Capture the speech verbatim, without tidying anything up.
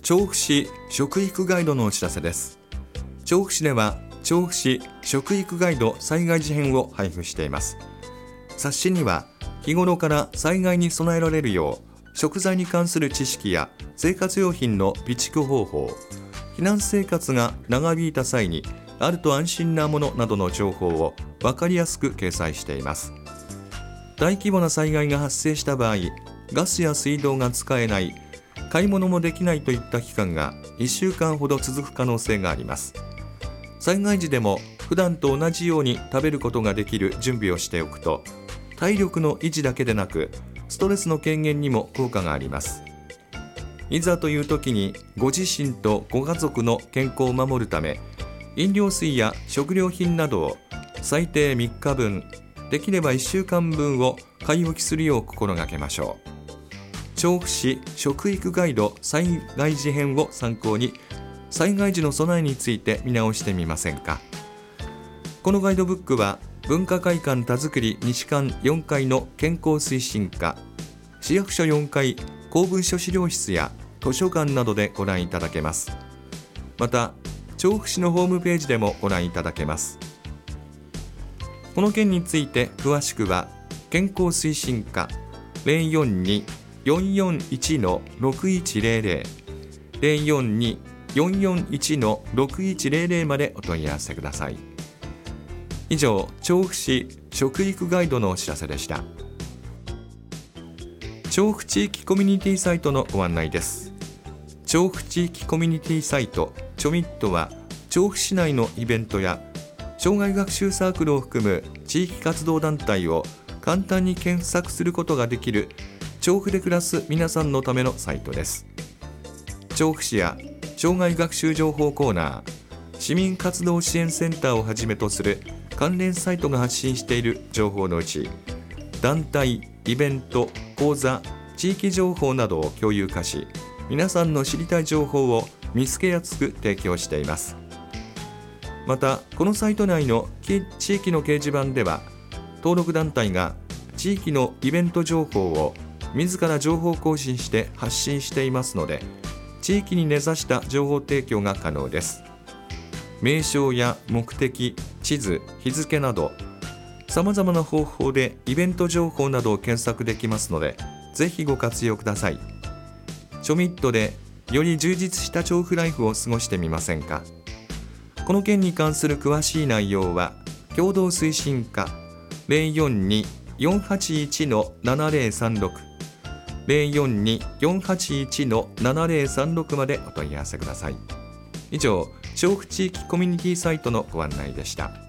調布市食育ガイドのお知らせです。調布市では調布市食育ガイド災害時編を配布しています。冊子には日頃から災害に備えられるよう食材に関する知識や生活用品の備蓄方法、避難生活が長引いた際にあると安心なものなどの情報を分かりやすく掲載しています。大規模な災害が発生した場合、ガスや水道が使えない、買い物もできないといった期間がいっしゅうかんほど続く可能性があります。災害時でも普段と同じように食べることができる準備をしておくと、体力の維持だけでなくストレスの軽減にも効果があります。いざという時にご自身とご家族の健康を守るため、飲料水や食料品などを最低みっかぶん、できればいっしゅうかんぶんを買い置きするよう心がけましょう。調布市食育ガイド災害時編を参考に、災害時の備えについて見直してみませんか。このガイドブックは文化会館田作り西館よんかいの健康推進課、市役所よんかい公文書資料室や図書館などでご覧いただけます。また調布市のホームページでもご覧いただけます。この件について詳しくは健康推進課 ゼロよんに よんよんいち ろくいちゼロゼロ ゼロよんに よんよんいち ろくいちゼロゼロ までお問い合わせください。以上、調布市食育ガイドのお知らせでした。調布地域コミュニティサイトのご案内です。調布地域コミュニティサイトチョミットは、調布市内のイベントや障害学習サークルを含む地域活動団体を簡単に検索することができる調布で暮らす皆さんのためのサイトです。調布市や障害学習情報コーナー、市民活動支援センターをはじめとする関連サイトが発信している情報のうち、団体、イベント、講座、地域情報などを共有化し、皆さんの知りたい情報を見つけやすく提供しています。また、このサイト内の地域の掲示板では、登録団体が地域のイベント情報を自ら情報更新して発信していますので、地域に根ざした情報提供が可能です。名称や目的、地図、日付など、さまざまな方法でイベント情報などを検索できますので、ぜひご活用ください。チョミットでより充実した調布ライフを過ごしてみませんか。この件に関する詳しい内容は、共同推進課 ゼロよんに よんはちいち ななゼロさんろく ゼロよんに よんはちいち ななゼロさんろく までお問い合わせください。以上、調布地域コミュニティサイトのご案内でした。